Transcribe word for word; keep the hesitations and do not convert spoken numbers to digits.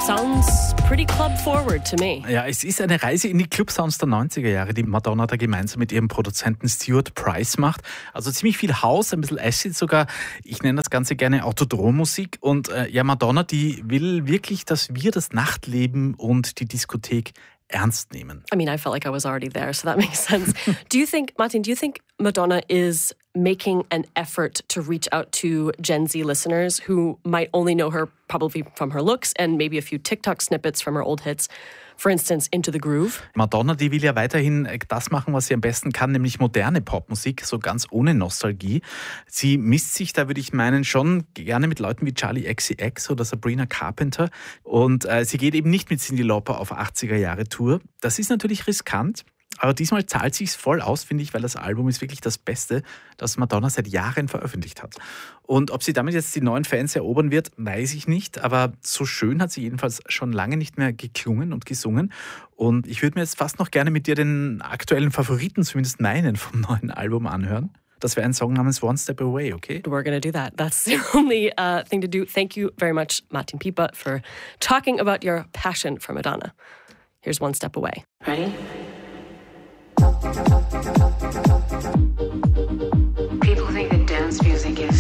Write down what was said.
Sounds pretty club forward to me. Ja, es ist eine Reise in die Club-Sounds der neunziger Jahre, die Madonna da gemeinsam mit ihrem Produzenten Stuart Price macht. Also ziemlich viel House, ein bisschen Acid sogar. Ich nenne das Ganze gerne Autodrom-Musik. Und äh, ja, Madonna, die will wirklich, dass wir das Nachtleben und die Diskothek ernst nehmen. I mean, I felt like I was already there, so that makes sense. Do you think, Martin, do you think Madonna is making an effort to reach out to Gen Z listeners who might only know her probably from her looks and maybe a few TikTok snippets from her old hits? For instance, Into the Groove. Madonna, die will ja weiterhin das machen, was sie am besten kann, nämlich moderne Popmusik, so ganz ohne Nostalgie. Sie misst sich da, würde ich meinen, schon gerne mit Leuten wie Charli X C X oder Sabrina Carpenter. Und äh, sie geht eben nicht mit Cyndi Lauper auf achtziger-Jahre-Tour. Das ist natürlich riskant. Aber diesmal zahlt sich's voll aus, finde ich, weil das Album ist wirklich das Beste, das Madonna seit Jahren veröffentlicht hat. Und ob sie damit jetzt die neuen Fans erobern wird, weiß ich nicht. Aber so schön hat sie jedenfalls schon lange nicht mehr geklungen und gesungen. Und ich würde mir jetzt fast noch gerne mit dir den aktuellen Favoriten, zumindest meinen, vom neuen Album anhören. Das wäre ein Song namens One Step Away, okay? We're going to do that. That's the only uh, thing to do. Thank you very much, Martin Pieper, for talking about your passion for Madonna. Here's One Step Away. Ready? People think that dance music is